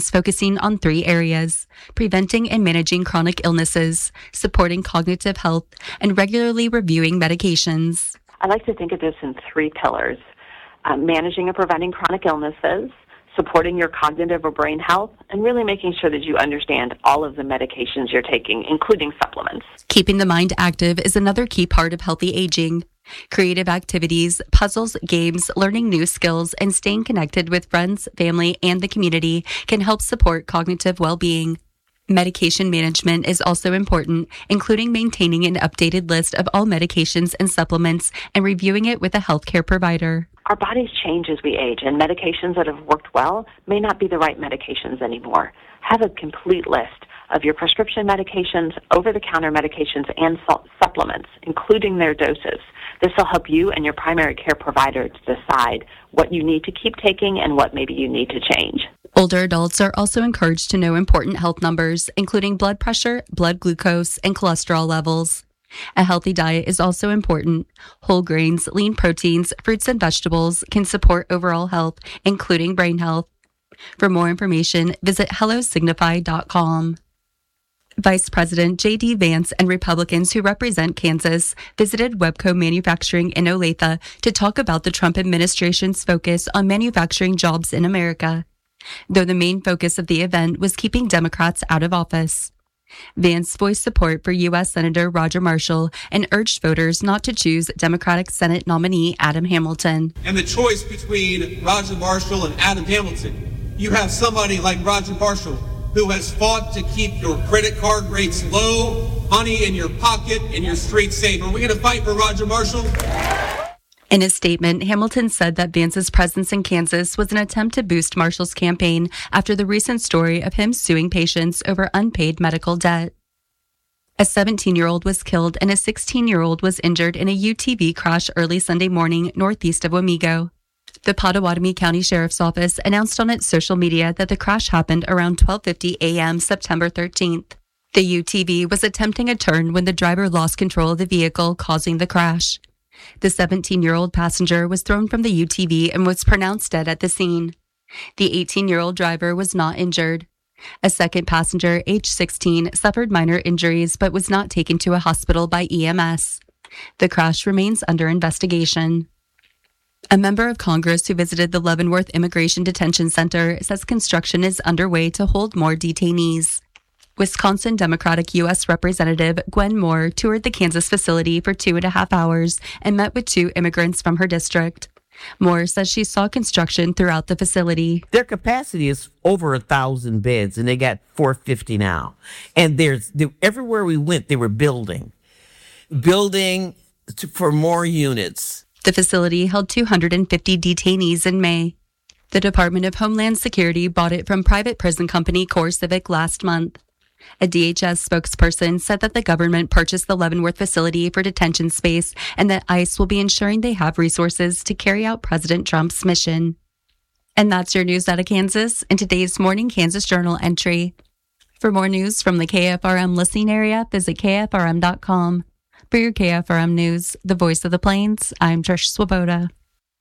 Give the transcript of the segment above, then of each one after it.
is focusing on 3 areas: preventing and managing chronic illnesses, supporting cognitive health, and regularly reviewing medications. I like to think of this in 3 pillars: managing and preventing chronic illnesses, supporting your cognitive or brain health, and really making sure that you understand all of the medications you're taking, including supplements. Keeping the mind active is another key part of healthy aging. Creative activities, puzzles, games, learning new skills, and staying connected with friends, family, and the community can help support cognitive well-being. Medication management is also important, including maintaining an updated list of all medications and supplements and reviewing it with a healthcare provider. Our bodies change as we age, and medications that have worked well may not be the right medications anymore. Have a complete list of your prescription medications, over-the-counter medications, and supplements, including their doses. This will help you and your primary care provider to decide what you need to keep taking and what maybe you need to change. Older adults are also encouraged to know important health numbers, including blood pressure, blood glucose, and cholesterol levels. A healthy diet is also important. Whole grains, lean proteins, fruits, and vegetables can support overall health, including brain health. For more information, visit hellosignify.com. Vice President J.D. Vance and Republicans who represent Kansas visited Webco Manufacturing in Olathe to talk about the Trump administration's focus on manufacturing jobs in America, though the main focus of the event was keeping Democrats out of office. Vance voiced support for U.S. Senator Roger Marshall and urged voters not to choose Democratic Senate nominee Adam Hamilton. And the choice between Roger Marshall and Adam Hamilton, you have somebody like Roger Marshall who has fought to keep your credit card rates low, money in your pocket, and your streets safe. Are we going to fight for Roger Marshall? In a statement, Hamilton said that Vance's presence in Kansas was an attempt to boost Marshall's campaign after the recent story of him suing patients over unpaid medical debt. A 17-year-old was killed and a 16-year-old was injured in a UTV crash early Sunday morning northeast of Wamego. The Pottawatomie County Sheriff's Office announced on its social media that the crash happened around 12:50 a.m. September 13th. The UTV was attempting a turn when the driver lost control of the vehicle, causing the crash. The 17-year-old passenger was thrown from the UTV and was pronounced dead at the scene. The 18-year-old driver was not injured. A second passenger, age 16, suffered minor injuries but was not taken to a hospital by EMS. The crash remains under investigation. A member of Congress who visited the Leavenworth Immigration Detention Center says construction is underway to hold more detainees. Wisconsin Democratic U.S. Representative Gwen Moore toured the Kansas facility for 2.5 hours and met with 2 immigrants from her district. Moore says she saw construction throughout the facility. Their capacity is over 1,000 beds, and they got 450 now. And everywhere we went, they were building for more units. The facility held 250 detainees in May. The Department of Homeland Security bought it from private prison company CoreCivic last month. A DHS spokesperson said that the government purchased the Leavenworth facility for detention space and that ICE will be ensuring they have resources to carry out President Trump's mission. And that's your news out of Kansas in today's Morning Kansas Journal entry. For more news from the KFRM listening area, visit KFRM.com. For your KFRM News, the voice of the Plains, I'm Trish Swoboda.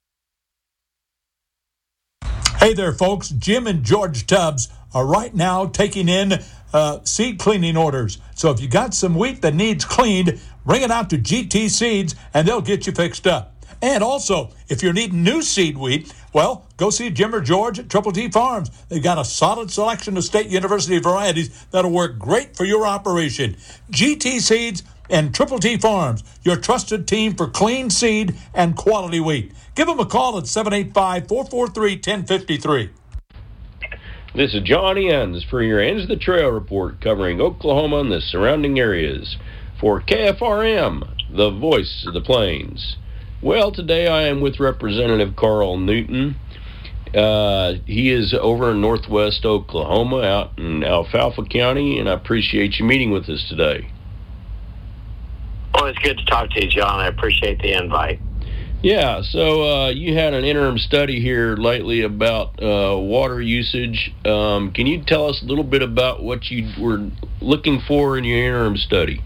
Hey there, folks. Jim and George Tubbs are right now taking in seed cleaning orders. So if you got some wheat that needs cleaned, bring it out to GT Seeds and they'll get you fixed up. And also, if you're needing new seed wheat, well, go see Jim or George at Triple T Farms. They've got a solid selection of State University varieties that'll work great for your operation. GT Seeds and Triple T Farms, your trusted team for clean seed and quality wheat. Give them a call at 785-443-1053. This is Johnny Enns for your Ends of the Trail report covering Oklahoma and the surrounding areas for KFRM, the voice of the Plains. Well, today I am with Representative Carl Newton. He is over in northwest Oklahoma, out in Alfalfa County, and I appreciate you meeting with us today. Well, it's good to talk to you, John. I appreciate the invite. Yeah, so you had an interim study here lately about water usage. Can you tell us a little bit about what you were looking for in your interim study?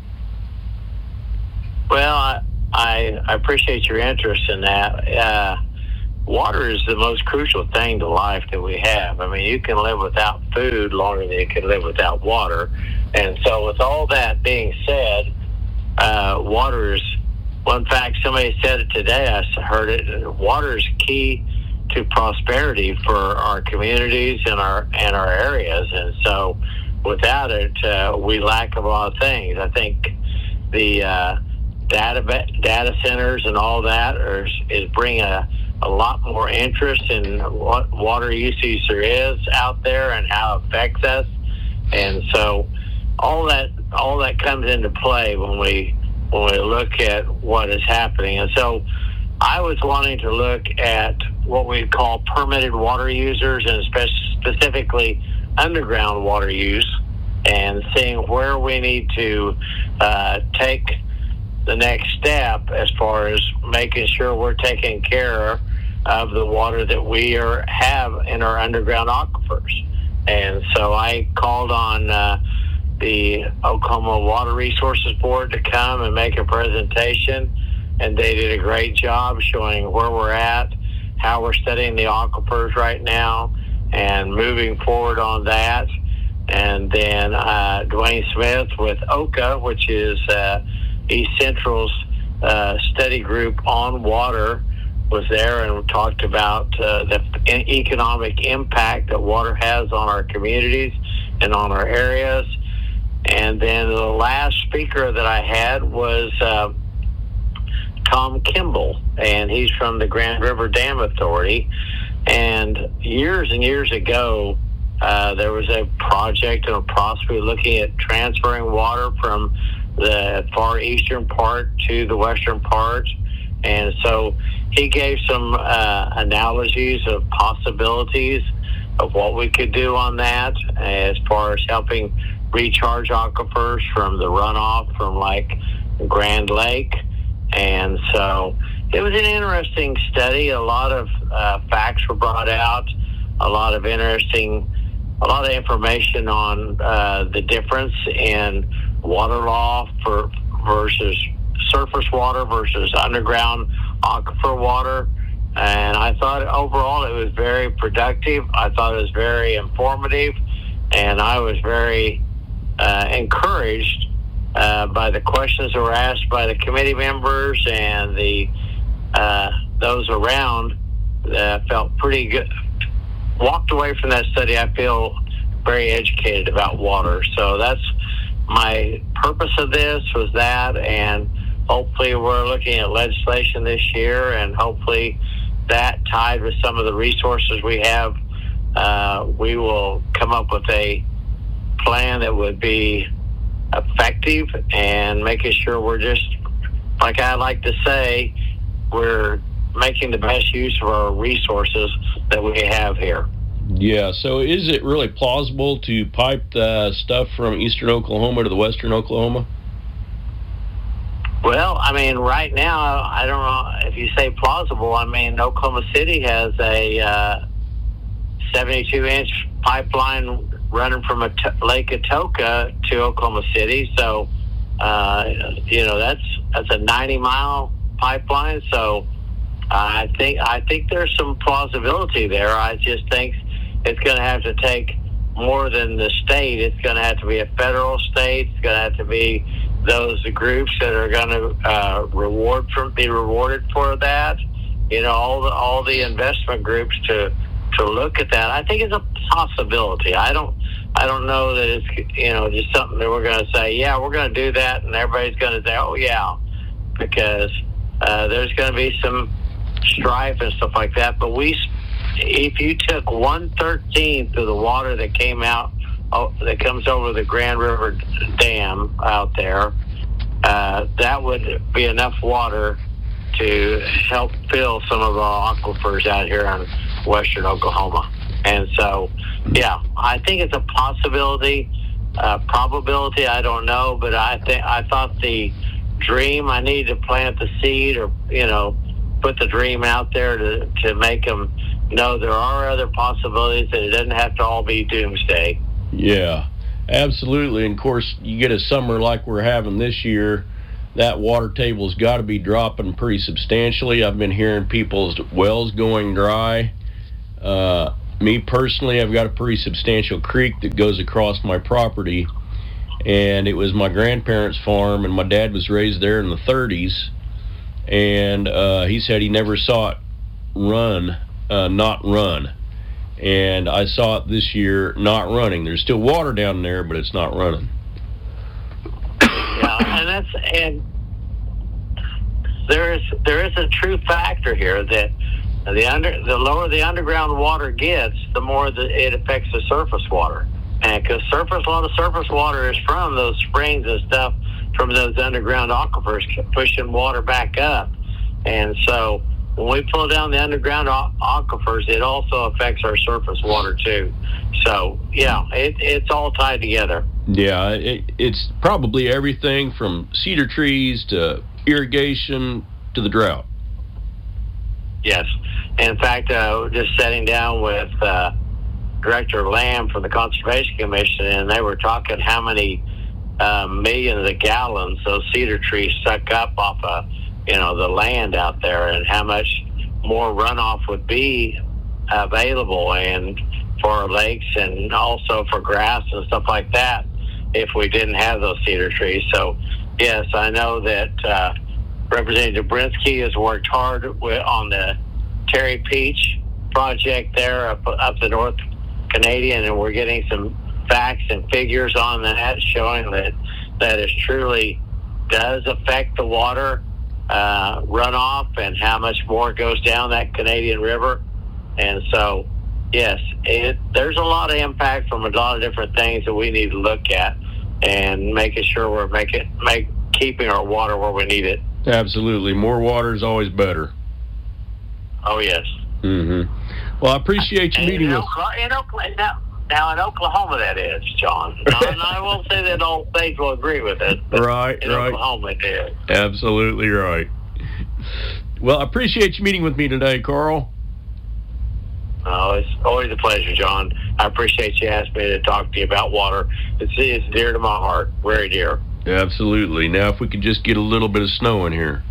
Well, I appreciate your interest in that. water is the most crucial thing to life that we have. I mean, you can live without food longer than you can live without water. And so with all that being said, water is, well, in fact, somebody said it today, I heard it, water is key to prosperity for our communities and our areas. And so without it, we lack a lot of things. I think the data centers and all that is bringing a lot more interest in what water usage there is out there and how it affects us. And so all that comes into play when we look at what is happening. And so I was wanting to look at what we call permitted water users, and specifically underground water use, and seeing where we need to take the next step as far as making sure we're taking care of the water that we have in our underground aquifers. And so I called on the Oklahoma Water Resources Board to come and make a presentation, and they did a great job showing where we're at, how we're studying the aquifers right now, and moving forward on that. And then Dwayne Smith with OCA, which is East Central's study group on water, was there and talked about the economic impact that water has on our communities and on our areas. And then the last speaker that I had was Tom Kimball, and he's from the Grand River Dam Authority. And years ago, there was a project and a process looking at transferring water from the far eastern part to the western part. And so he gave some analogies of possibilities of what we could do on that as far as helping recharge aquifers from the runoff from like Grand Lake. And so it was an interesting study. A lot of facts were brought out, a lot of information on the difference in water law versus surface water versus underground aquifer water. And I thought overall it was very productive. I thought it was very informative, and I was very encouraged by the questions that were asked by the committee members and those around. Felt pretty good. Walked away from that study, I feel very educated about water. So that's my purpose of this, was that, and hopefully we're looking at legislation this year, and hopefully that tied with some of the resources we have, we will come up with a plan that would be effective and making sure we're just, like I like to say, we're making the best use of our resources that we have here. Yeah, so is it really plausible to pipe the stuff from eastern Oklahoma to the western Oklahoma? Well, I mean, right now, I don't know if you say plausible. I mean, Oklahoma City has a 72-inch pipeline running from Lake Atoka to Oklahoma City. So, that's a 90-mile pipeline. So, I think there's some plausibility there. I just think it's going to have to take more than the state. It's going to have to be a federal state. It's going to have to be those groups that are going to be rewarded for that. All the investment groups to look at that. I think it's a possibility. I don't know that it's just something that we're going to say, yeah, we're going to do that, and everybody's going to say, oh yeah, because there's going to be some strife and stuff like that. But if you took 1/13 of the water that came out, that comes over the Grand River Dam out there, that would be enough water to help fill some of our aquifers out here in western Oklahoma. And so, yeah, I think it's a possibility. Probability, I don't know, but I thought the dream, I needed to plant the seed, or put the dream out there to make them know there are other possibilities, that it doesn't have to all be doomsday. Yeah, absolutely. And of course, you get a summer like we're having this year, that water table's got to be dropping pretty substantially. I've been hearing people's wells going dry. Me personally, I've got a pretty substantial creek that goes across my property, and it was my grandparents' farm, and my dad was raised there in the 30s, and he said he never saw it not run. And I saw it this year not running. There's still water down there, but it's not running. Yeah, and there is a true factor here that the lower the underground water gets, the more it affects the surface water. And because a lot of surface water is from those springs and stuff from those underground aquifers pushing water back up. And so when we pull down the underground aquifers, it also affects our surface water too. So yeah, it's all tied together. Yeah, it's probably everything from cedar trees to irrigation to the drought. Yes. In fact, just sitting down with Director Lamb from the Conservation Commission, and they were talking how many millions of gallons those cedar trees suck up off of, the land out there, and how much more runoff would be available and for lakes and also for grass and stuff like that if we didn't have those cedar trees. So, yes, I know that Representative Brinsky has worked hard on the Terry Peach project there up the North Canadian, and we're getting some facts and figures on that showing that it truly does affect the water runoff and how much more goes down that Canadian River. And so, yes, there's a lot of impact from a lot of different things that we need to look at and making sure we're keeping our water where we need it. Absolutely. More water is always better. Oh, yes. Mm-hmm. Well, I appreciate you meeting us. Now, in Oklahoma, that is, John. I won't say that all states will agree with it. Right. Oklahoma, it is. Absolutely right. Well, I appreciate you meeting with me today, Carl. Oh, it's always a pleasure, John. I appreciate you asking me to talk to you about water. It's dear to my heart, very dear. Absolutely. Now, if we could just get a little bit of snow in here.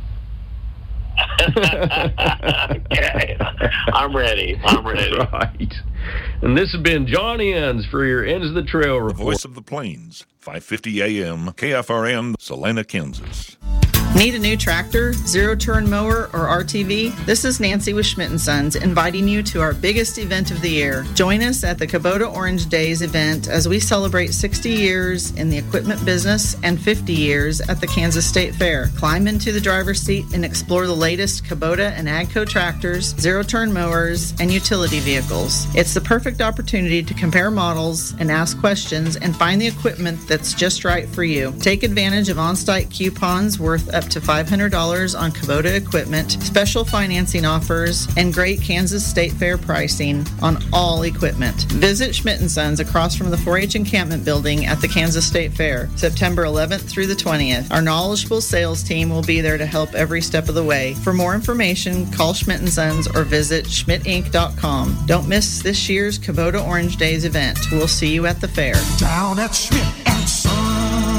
Okay. I'm ready. Right. And this has been Johnny Enns for your Ends of the Trail report. The Voice of the Plains, 550 AM, KFRM, Salina, Kansas. Need a new tractor, zero-turn mower, or RTV? This is Nancy with Schmidt & Sons inviting you to our biggest event of the year. Join us at the Kubota Orange Days event as we celebrate 60 years in the equipment business and 50 years at the Kansas State Fair. Climb into the driver's seat and explore the latest Kubota and AGCO tractors, zero-turn mowers, and utility vehicles. It's the perfect opportunity to compare models and ask questions and find the equipment that's just right for you. Take advantage of on-site coupons worth up to $500 on Kubota equipment, special financing offers, and great Kansas State Fair pricing on all equipment. Visit Schmidt & Sons across from the 4-H encampment building at the Kansas State Fair, September 11th through the 20th. Our knowledgeable sales team will be there to help every step of the way. For more information, call Schmidt & Sons or visit schmidtinc.com. Don't miss this year's Kubota Orange Days event. We'll see you at the fair. Down at Schmidt & Sons.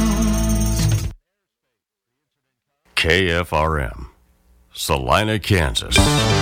KFRM, Salina, Kansas.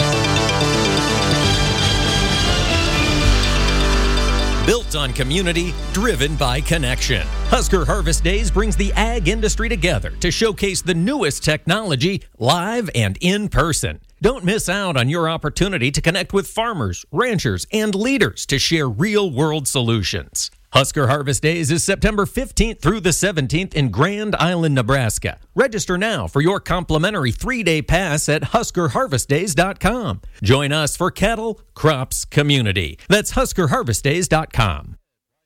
Built on community, driven by connection. Husker Harvest Days brings the ag industry together to showcase the newest technology live and in person. Don't miss out on your opportunity to connect with farmers, ranchers, and leaders to share real-world solutions. Husker Harvest Days is September 15th through the 17th in Grand Island, Nebraska. Register now for your complimentary 3-day pass at HuskerHarvestDays.com. Join us for cattle, crops, community. That's HuskerHarvestDays.com.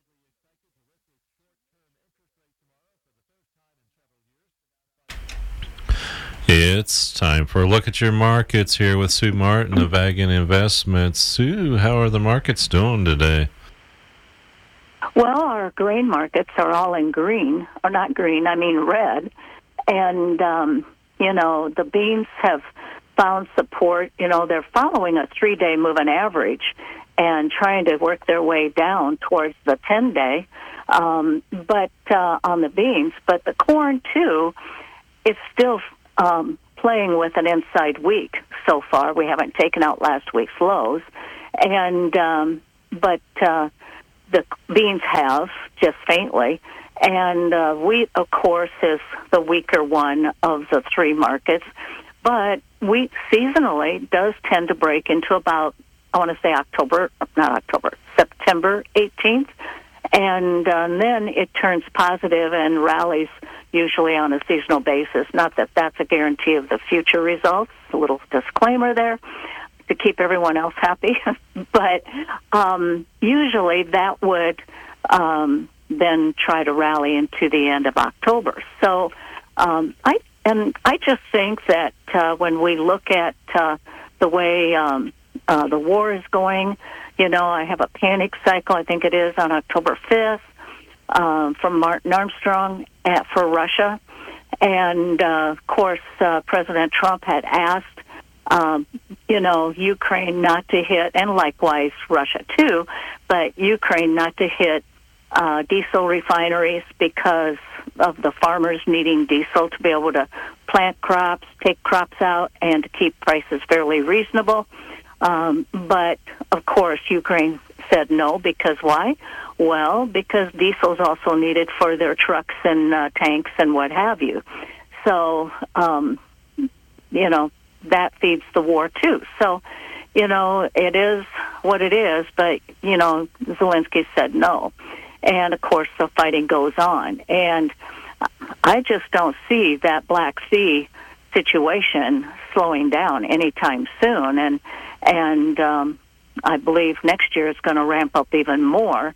It's time for a look at your markets here with Sue Martin of Ag and Investments. Sue, how are the markets doing today? Well, our grain markets are all in green, or not green, I mean red. And, the beans have found support. They're following a 3-day moving average and trying to work their way down towards the 10-day, but on the beans. But the corn, too, it's still playing with an inside week so far. We haven't taken out last week's lows, and but the beans have, just faintly. And wheat, of course, is the weaker one of the three markets. But wheat seasonally does tend to break into about, I want to say September 18th. And then it turns positive and rallies usually on a seasonal basis. Not that that's a guarantee of the future results. A little disclaimer there to keep everyone else happy. But usually that would then try to rally into the end of October. So I just think that when we look at the way the war is going, I have a panic cycle, I think it is, on October 5th from Martin Armstrong for Russia. And, of course, President Trump had asked, Ukraine not to hit, and likewise Russia too, but Ukraine not to hit diesel refineries because of the farmers needing diesel to be able to plant crops, take crops out, and to keep prices fairly reasonable. But, of course, Ukraine said no, because why? Well, because diesel is also needed for their trucks and tanks and what have you. So, that feeds the war, too. So, it is what it is, but, Zelensky said no. And, of course, the fighting goes on. And I just don't see that Black Sea situation slowing down anytime soon. And I believe next year it's going to ramp up even more.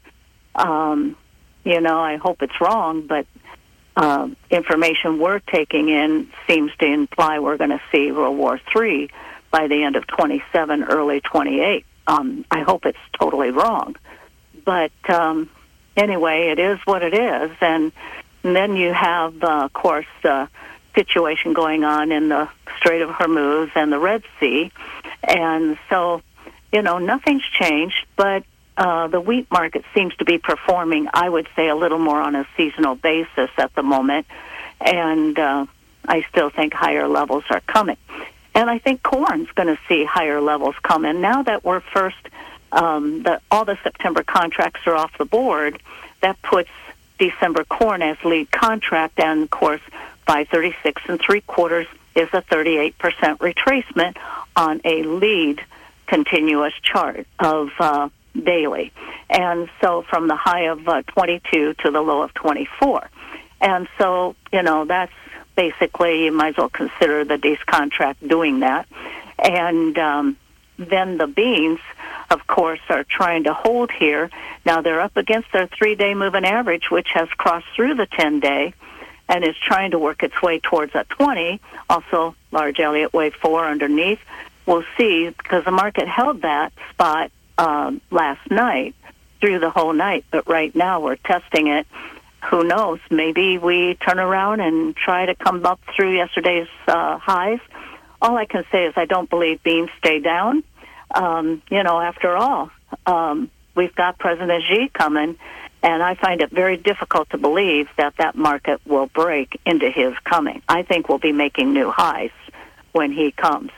I hope it's wrong, but information we're taking in seems to imply we're going to see World War III by the end of 27, early 28. I hope it's totally wrong. But anyway, it is what it is. And then you have, of course, the situation going on in the Strait of Hormuz and the Red Sea. And so, nothing's changed, but the wheat market seems to be performing, I would say, a little more on a seasonal basis at the moment. And I still think higher levels are coming. And I think corn's going to see higher levels coming. Now that we're first, all the September contracts are off the board, that puts December corn as lead contract, and, of course, 536 3/4 is a 38% retracement on a lead continuous chart of daily. And so from the high of 22 to the low of 24. And so, that's basically, you might as well consider the Dace contract doing that. And then the beans, of course, are trying to hold here. Now they're up against their 3-day moving average, which has crossed through the 10-day and is trying to work its way towards a 20, also large Elliott wave 4 underneath. We'll see, because the market held that spot last night through the whole night, but right now we're testing it. Who knows? Maybe we turn around and try to come up through yesterday's highs. All I can say is I don't believe beans stay down. After all, we've got President Xi coming, and I find it very difficult to believe that market will break into his coming. I think we'll be making new highs when he comes.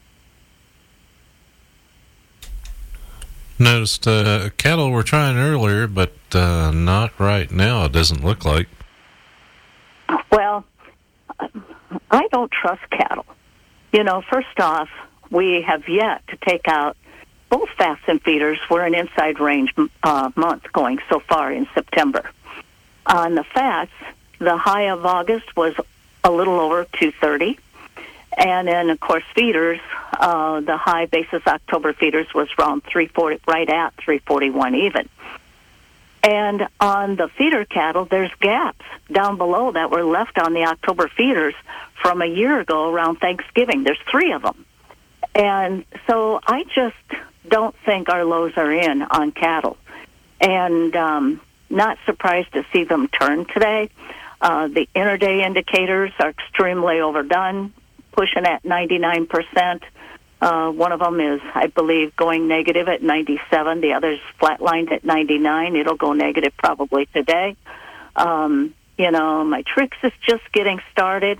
Noticed cattle were trying earlier, but not right now, it doesn't look like. Well, I don't trust cattle. First off, we have yet to take out both fats and feeders. We're an inside range month going so far in September. On the fats, the high of August was a little over 230. And then, of course, feeders, the high basis October feeders was around 340, right at 341 even. And on the feeder cattle, there's gaps down below that were left on the October feeders from a year ago around Thanksgiving. There's 3 of them. And so I just don't think our lows are in on cattle. And not surprised to see them turn today. The interday indicators are extremely overdone, pushing at 99%. One of them is, I believe, going negative at 97. The other's flatlined at 99. It'll go negative probably today. Matrix is just getting started.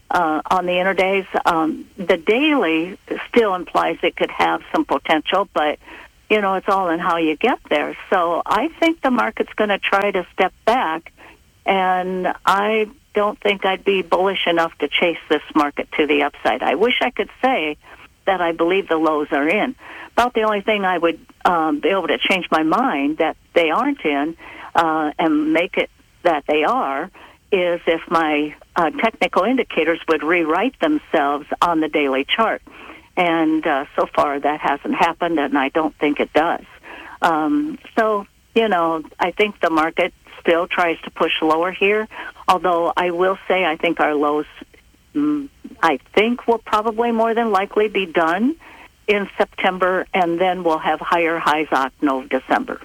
on the interdays. The daily still implies it could have some potential, but, it's all in how you get there. So I think the market's going to try to step back, and I don't think I'd be bullish enough to chase this market to the upside. I wish I could say that I believe the lows are in. About the only thing I would be able to change my mind that they aren't in and make it that they are is if my technical indicators would rewrite themselves on the daily chart. And so far that hasn't happened, and I don't think it does. So, I think the market still tries to push lower here, although I will say I think our lows, I think, will probably more than likely be done in September, and then we'll have higher highs October, December.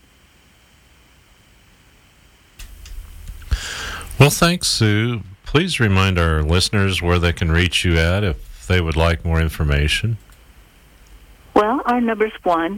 Well, thanks, Sue. Please remind our listeners where they can reach you at if they would like more information. Well, our number's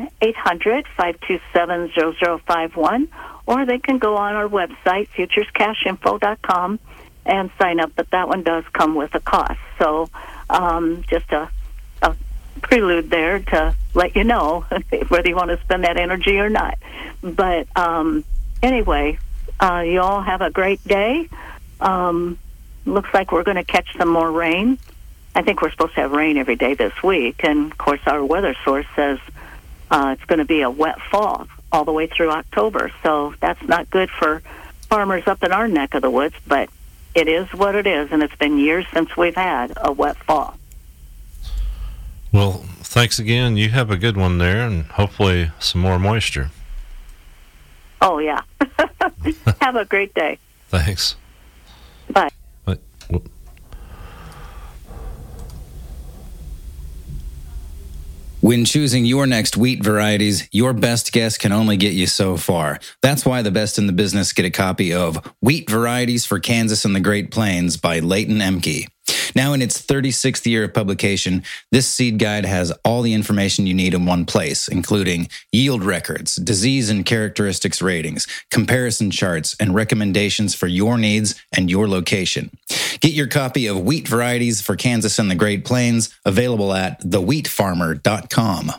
1-800-527-0051, or they can go on our website, futurescashinfo.com, and sign up, but that one does come with a cost. So just a prelude there to let you know whether you want to spend that energy or not. But anyway, you all have a great day. Looks like we're going to catch some more rain. I think we're supposed to have rain every day this week, and of course our weather source says it's going to be a wet fall all the way through October, so that's not good for farmers up in our neck of the woods, but it is what it is, and it's been years since we've had a wet fall. Well, thanks again. You have a good one there, and hopefully some more moisture. Oh, yeah. Have a great day. Thanks. Bye. When choosing your next wheat varieties, your best guess can only get you so far. That's why the best in the business get a copy of Wheat Varieties for Kansas and the Great Plains by Leighton Emke. Now in its 36th year of publication, this seed guide has all the information you need in one place, including yield records, disease and characteristics ratings, comparison charts, and recommendations for your needs and your location. Get your copy of Wheat Varieties for Kansas and the Great Plains, available at thewheatfarmer.com.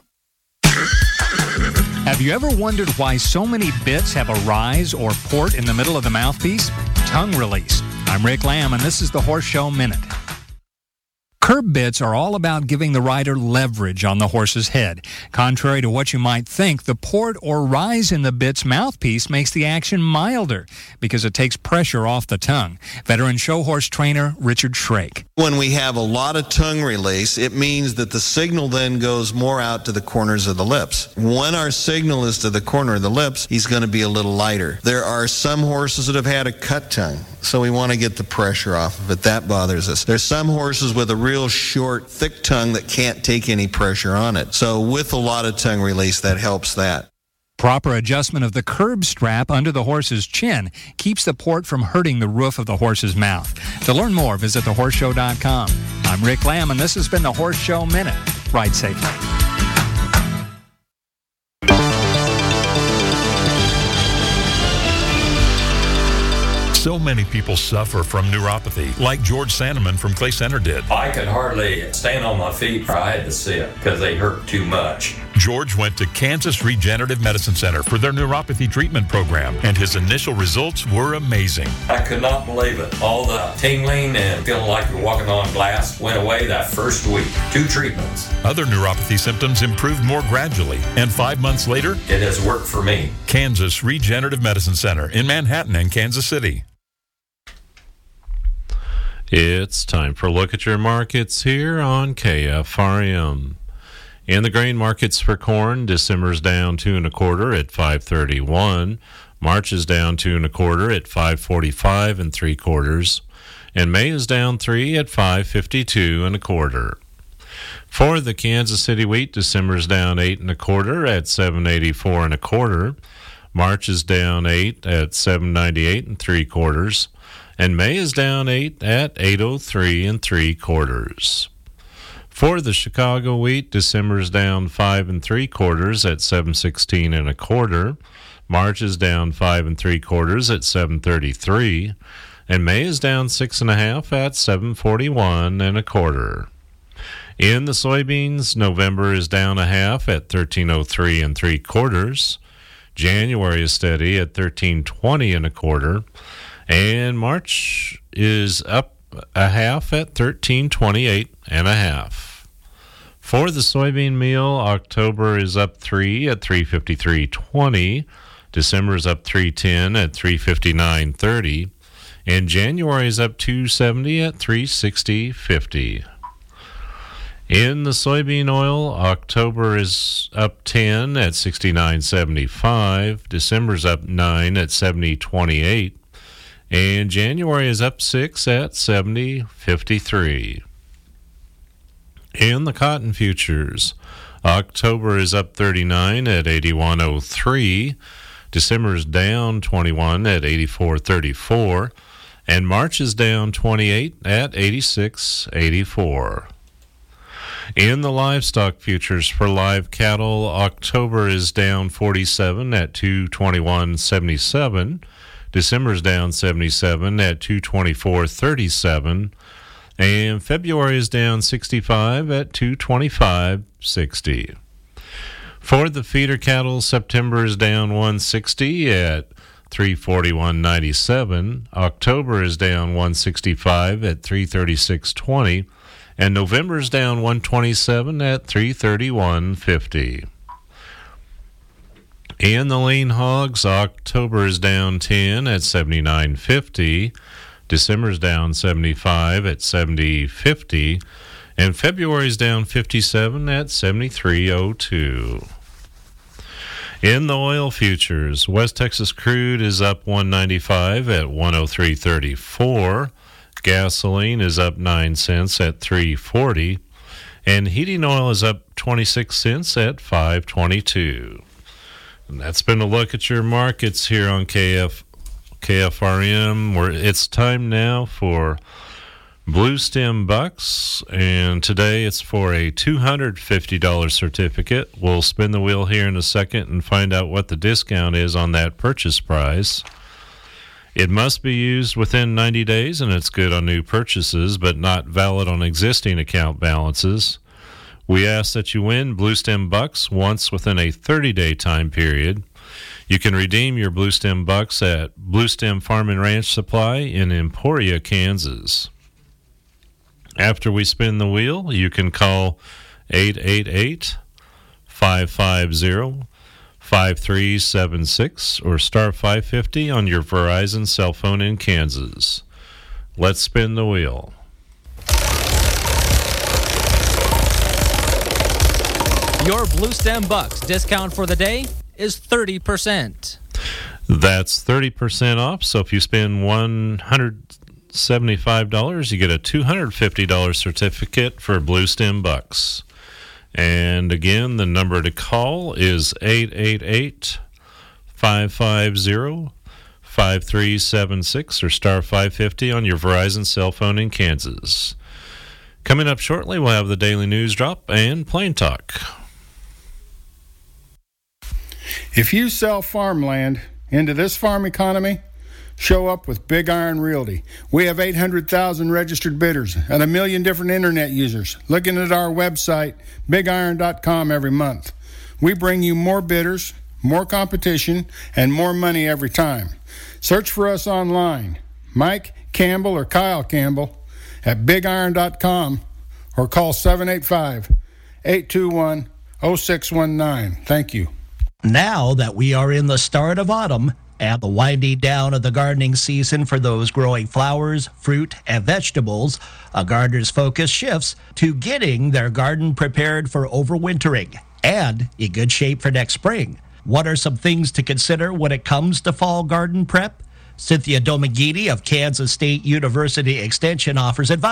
Have you ever wondered why so many bits have a rise or port in the middle of the mouthpiece? Tongue release. I'm Rick Lamb, and this is the Horse Show Minute. Curb bits are all about giving the rider leverage on the horse's head. Contrary to what you might think, the port or rise in the bit's mouthpiece makes the action milder because it takes pressure off the tongue. Veteran show horse trainer Richard Shrake. When we have a lot of tongue release, it means that the signal then goes more out to the corners of the lips. When our signal is to the corner of the lips, he's going to be a little lighter. There are some horses that have had a cut tongue, so we want to get the pressure off of it. That bothers us. There's some horses with a real short, thick tongue that can't take any pressure on it. So with a lot of tongue release, that helps that. Proper adjustment of the curb strap under the horse's chin keeps the port from hurting the roof of the horse's mouth. To learn more, visit thehorseshow.com. I'm Rick Lamb, and this has been the Horse Show Minute. Ride safely. So many people suffer from neuropathy, like George Sandeman from Clay Center did. I could hardly stand on my feet. I had to sit because they hurt too much. George went to Kansas Regenerative Medicine Center for their neuropathy treatment program, and his initial results were amazing. I could not believe it. All the tingling and feeling like you're walking on glass went away that first week. 2 treatments. Other neuropathy symptoms improved more gradually, and 5 months later, it has worked for me. Kansas Regenerative Medicine Center in Manhattan and Kansas City. It's time for a look at your markets here on KFRM. In the grain markets for corn, December's down 2 1/4 at 5.31. March is down 2 1/4 at 5.45 3/4, and May is down 3 at 5.52 1/4. For the Kansas City wheat, December's down 8 1/4 at 7.84 1/4. March is down 8 at 7.98 3/4. And May is down 8 at 8.03 3/4. For the Chicago wheat, December is down 5 3/4 at 7.16 1/4. March is down 5 3/4 at 7.33. And May is down 6.5 at 741 1/4. In the soybeans, November is down 0.5 at 1303 3/4. January is steady at 1320 1/4. And March is up 0.5 at 1328 1/2. For the soybean meal, October is up 3 at 353.20. December is up 310 at 359.30. And January is up 270 at 360.50. In the soybean oil, October is up 10 at 69.75. December's up 9 at 70.28. And January is up 6 at 70.53. In the cotton futures, October is up 39 at 81.03. December is down 21 at 84.34. And March is down 28 at 86.84. In the livestock futures for live cattle, October is down 47 at 221.77. December is down 77 at 224.37. And February is down 65 at 225.60. For the feeder cattle, September is down 160 at 341.97. October is down 165 at 336.20. And November is down 127 at 331.50. In the lean hogs, October is down 10 at 79.50. December is down 75 at 70.50. And February is down 57 at 73.02. In the oil futures, West Texas crude is up 195 at 103.34. Gasoline is up 9 cents at 3.40. And heating oil is up 26 cents at 5.22. And that's been a look at your markets here on KFRM, where it's time now for Blue Stem Bucks, and today it's for a $250 certificate. We'll spin the wheel here in a second and find out what the discount is on that purchase price. It must be used within 90 days, and it's good on new purchases, but not valid on existing account balances. We ask that you win Blue Stem Bucks once within a 30-day time period. You can redeem your Blue Stem Bucks at Blue Stem Farm and Ranch Supply in Emporia, Kansas. After we spin the wheel, you can call 888-550-5376 or star 550 on your Verizon cell phone in Kansas. Let's spin the wheel. Your Blue Stem Bucks discount for the day is 30%. That's 30% off. So if you spend $175, you get a $250 certificate for Blue Stem Bucks. And again, the number to call is 888-550-5376 or star 550 on your Verizon cell phone in Kansas. Coming up shortly, we'll have the Daily News Drop and Plain Talk. If you sell farmland into this farm economy, show up with Big Iron Realty. We have 800,000 registered bidders and 1 million different internet users looking at our website, bigiron.com, every month. We bring you more bidders, more competition, and more money every time. Search for us online, Mike Campbell or Kyle Campbell, at bigiron.com or call 785-821-0619. Thank you. Now that we are in the start of autumn and the winding down of the gardening season for those growing flowers, fruit, and vegetables, a gardener's focus shifts to getting their garden prepared for overwintering and in good shape for next spring. What are some things to consider when it comes to fall garden prep? Cynthia Domagiti of Kansas State University Extension offers advice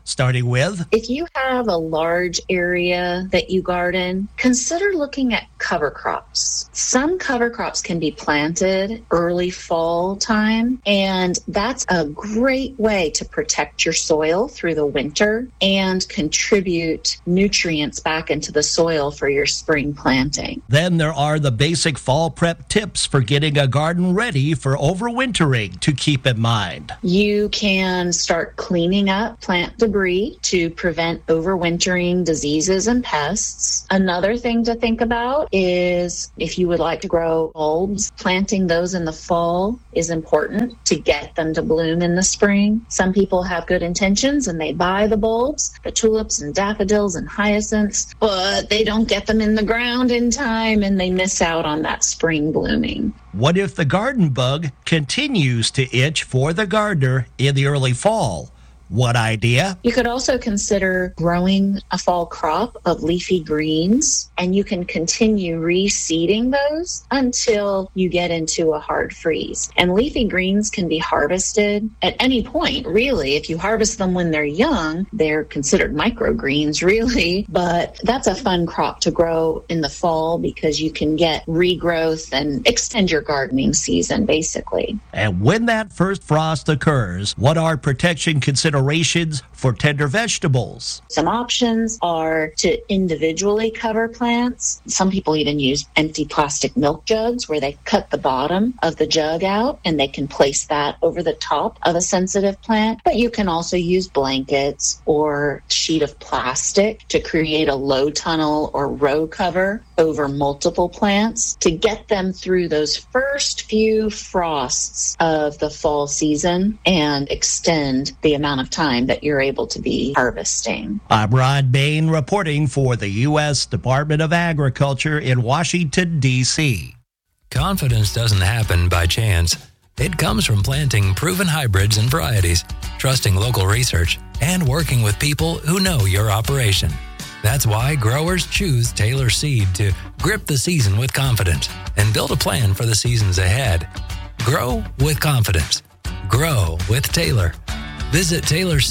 starting with, if you have a large area that you garden, consider looking at cover crops. Some cover crops can be planted early fall time, and that's a great way to protect your soil through the winter and contribute nutrients back into the soil for your spring planting. Then there are the basic fall prep tips for getting a garden ready for overwintering to keep in mind. You can start cleaning up plant debris to prevent overwintering diseases and pests. Another thing to think about is if you would like to grow bulbs, planting those in the fall is important to get them to bloom in the spring. Some people have good intentions and they buy the bulbs, the tulips and daffodils and hyacinths, but they don't get them in the ground in time and they miss out on that spring blooming. What if the garden bug continues to itch for the gardener in the early fall? What idea? You could also consider growing a fall crop of leafy greens, and you can continue reseeding those until you get into a hard freeze. And leafy greens can be harvested at any point, really. If you harvest them when they're young, they're considered microgreens, really. But that's a fun crop to grow in the fall because you can get regrowth and extend your gardening season, basically. And when that first frost occurs, what are protection considerations for tender vegetables? Some options are to individually cover plants. Some people even use empty plastic milk jugs where they cut the bottom of the jug out and they can place that over the top of a sensitive plant. But you can also use blankets or a sheet of plastic to create a low tunnel or row cover over multiple plants to get them through those first few frosts of the fall season and extend the amount of time that you're able to be harvesting. I'm Rod Bain reporting for the U.S. Department of Agriculture in Washington, D.C. Confidence doesn't happen by chance. It comes from planting proven hybrids and varieties, trusting local research, and working with people who know your operation. That's why growers choose Taylor Seed to grip the season with confidence and build a plan for the seasons ahead. Grow with confidence. Grow with Taylor. Visit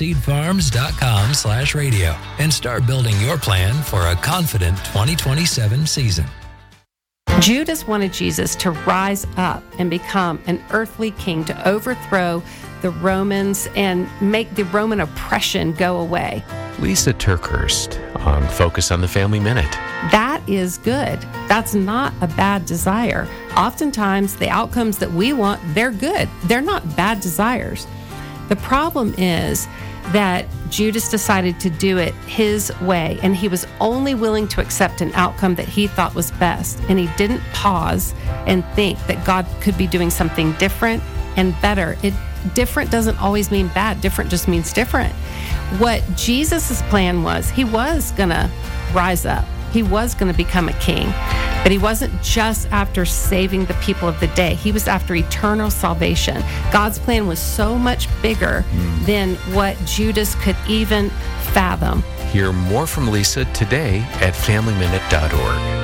TaylorSeedFarms.com/radio and start building your plan for a confident 2027 season. Judas wanted Jesus to rise up and become an earthly king to overthrow the Romans and make the Roman oppression go away. Lisa TerKeurst on Focus on the Family Minute. That is good. That's not a bad desire. Oftentimes, the outcomes that we want, they're good. They're not bad desires. The problem is that Judas decided to do it his way, and he was only willing to accept an outcome that he thought was best, and he didn't pause and think that God could be doing something different and better. Different doesn't always mean bad. Different just means different. What Jesus' plan was, he was going to rise up. He was going to become a king. But he wasn't just after saving the people of the day. He was after eternal salvation. God's plan was so much bigger than what Judas could even fathom. Hear more from Lisa today at FamilyMinute.org.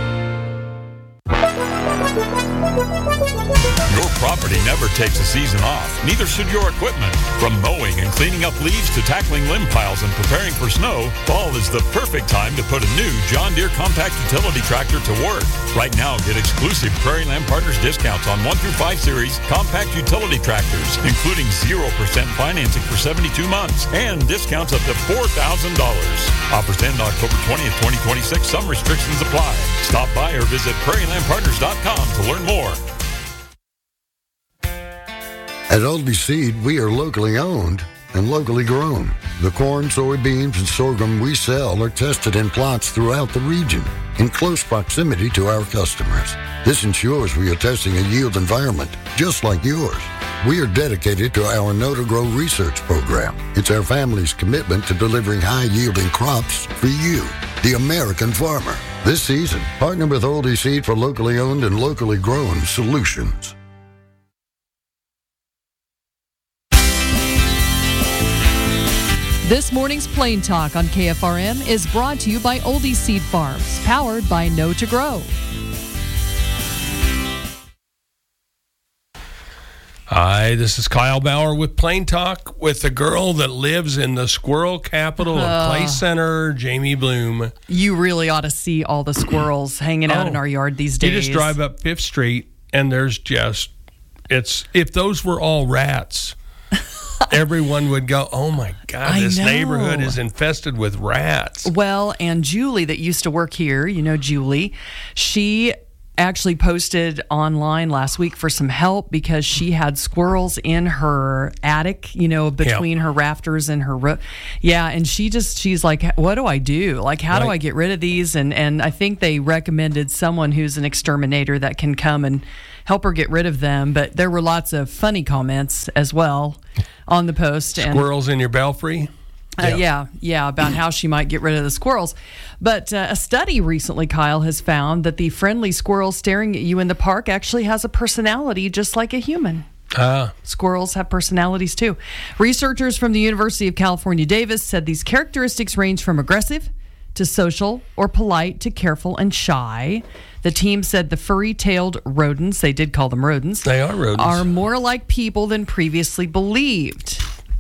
Your property never takes a season off. Neither should your equipment. From mowing and cleaning up leaves to tackling limb piles and preparing for snow, fall is the perfect time to put a new John Deere compact utility tractor to work. Right now, get exclusive Prairie Land Partners discounts on 1 through 5 series compact utility tractors, including 0% financing for 72 months and discounts up to $4,000. Offers end October 20th, 2026. Some restrictions apply. Stop by or visit prairielandpartners.com to learn more. At Aldi Seed, we are locally owned and locally grown. The corn, soybeans, and sorghum we sell are tested in plots throughout the region in close proximity to our customers. This ensures we are testing a yield environment just like yours. We are dedicated to our Know to Grow research program. It's our family's commitment to delivering high-yielding crops for you, the American farmer. This season, partner with Aldi Seed for locally owned and locally grown solutions. This morning's Plain Talk on KFRM is brought to you by Oldie Seed Farms, powered by Know to Grow. Hi, this is Kyle Bauer with Plain Talk with the girl that lives in the squirrel capital of Clay Center, Jamie Bloom. You really ought to see all the squirrels hanging out in our yard these days. You just drive up 5th Street, and there's just, if those were all rats, everyone would go, oh my God, this neighborhood is infested with rats. Well, and Julie that used to work here, Julie, she actually posted online last week for some help because she had squirrels in her attic, between her rafters and her roof. Yeah, and she's like, what do I do? Like, how do I get rid of these? And I think they recommended someone who's an exterminator that can come and help her get rid of them. But there were lots of funny comments as well on the post. Squirrels in your belfry? Yeah, about how she might get rid of the squirrels. But a study recently, Kyle, has found that the friendly squirrel staring at you in the park actually has a personality just like a human. Squirrels have personalities too. Researchers from the University of California, Davis said these characteristics range from aggressive to social or polite to careful and shy. The team said the furry-tailed rodents, they did call them rodents. They are rodents. Are more like people than previously believed.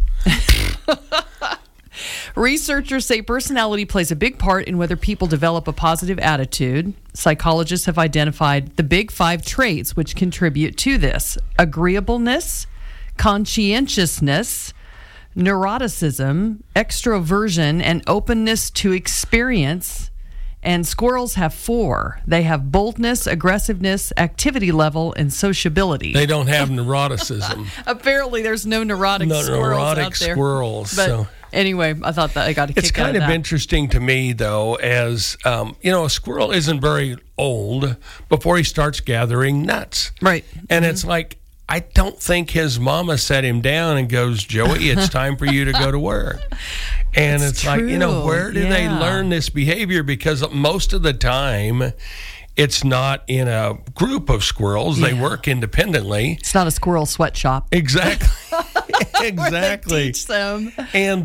Researchers say personality plays a big part in whether people develop a positive attitude. Psychologists have identified the big 5 traits which contribute to this: agreeableness, conscientiousness, neuroticism, extroversion, and openness to experience. And squirrels have 4. They have boldness, aggressiveness, activity level, and sociability. They don't have neuroticism. Apparently, there's no neurotic squirrels out there. But anyway, I thought that I got a kick out of that. It's kind of interesting to me, though, as, a squirrel isn't very old before he starts gathering nuts. Right. And it's like, I don't think his mama set him down and goes, Joey, it's time for you to go to work. And it's like, where do they learn this behavior? Because most of the time, it's not in a group of squirrels. They work independently. It's not a squirrel sweatshop. Exactly. Exactly. Where they teach them. And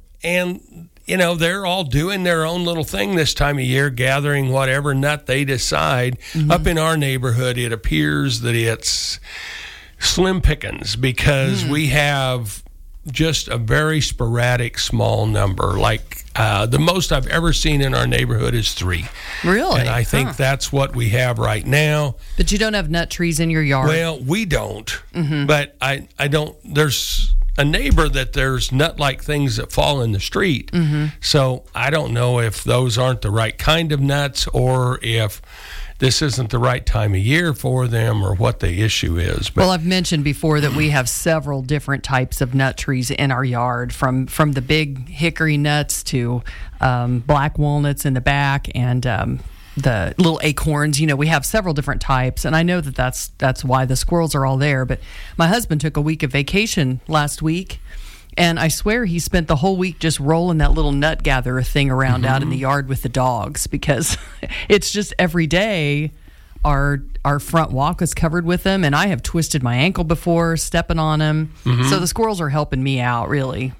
they're all doing their own little thing this time of year, gathering whatever nut they decide. Mm-hmm. Up in our neighborhood, it appears that it's slim pickings because we have just a very sporadic small number. Like the most I've ever seen in our neighborhood is 3. Really? And I think that's what we have right now. But you don't have nut trees in your yard? Well, we don't. But I don't. There's a neighbor that there's nut-like things that fall in the street. So I don't know if those aren't the right kind of nuts or if this isn't the right time of year for them or what the issue is. But, well, I've mentioned before that we have several different types of nut trees in our yard, from the big hickory nuts to black walnuts in the back and the little acorns. We have several different types, and I know that's why the squirrels are all there. But my husband took a week of vacation last week, and I swear he spent the whole week just rolling that little nut gatherer thing around out in the yard with the dogs, because it's just every day our front walk is covered with them, and I have twisted my ankle before stepping on them. So the squirrels are helping me out, really.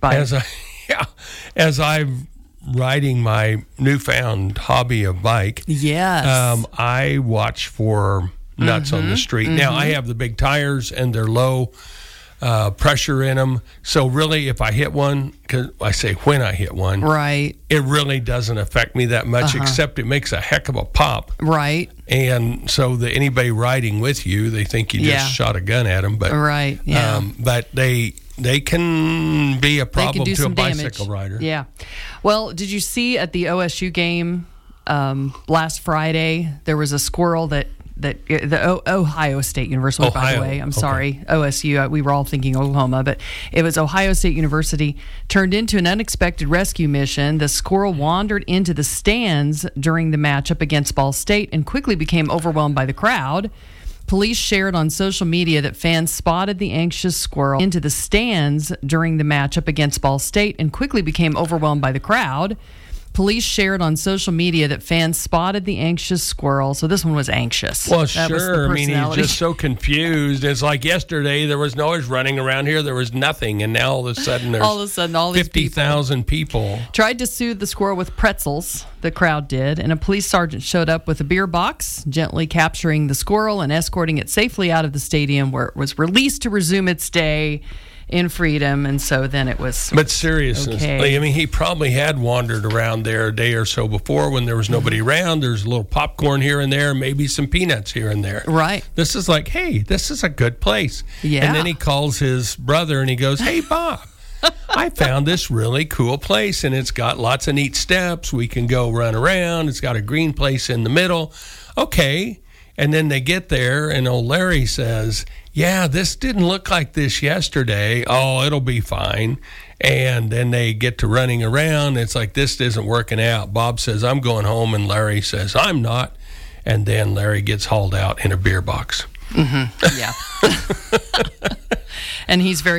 As I'm riding my newfound hobby of bike, I watch for nuts on the street. Now, I have the big tires, and they're low pressure in them. So really, if I hit one, because I say when I hit one, right, it really doesn't affect me that much, except it makes a heck of a pop. Right. And so anybody riding with you, they think you just shot a gun at them. But, but they can be a problem to a bicycle rider. Yeah. Well, did you see at the OSU game last Friday, there was a squirrel that the Ohio State University, by the way. I'm sorry, OSU. We were all thinking Oklahoma, but it was Ohio State University. Turned into an unexpected rescue mission. The squirrel wandered into the stands during the matchup against Ball State and quickly became overwhelmed by the crowd. Police shared on social media that fans spotted the anxious squirrel into the stands during the matchup against Ball State and quickly became overwhelmed by the crowd. Police shared on social media that fans spotted the anxious squirrel. So this one was anxious. Well, That was the sure. I mean, he's personality. just so confused. It's like yesterday, there was noise running around here. There was nothing. And now all of a sudden, there's all of a sudden, all these 50,000 people. Tried to soothe the squirrel with pretzels, the crowd did, and a police sergeant showed up with a beer box, gently capturing the squirrel and escorting it safely out of the stadium, where it was released to resume its day in freedom. And so then it was But seriously, okay. I mean, he probably had wandered around there a day or so before when there was nobody around. There's a little popcorn here and there, maybe some peanuts here and there. Right. This is like, hey, this is a good place. Yeah. And then he calls his brother and he goes, hey, Bob, I found this really cool place, and it's got lots of neat steps. We can go run around. It's got a green place in the middle. Okay. And then they get there, and old Larry says, yeah, this didn't look like this yesterday. Oh, it'll be fine. And then they get to running around. It's like, this isn't working out. Bob says, I'm going home, and Larry says, I'm not. And then Larry gets hauled out in a beer box. Yeah. And he's very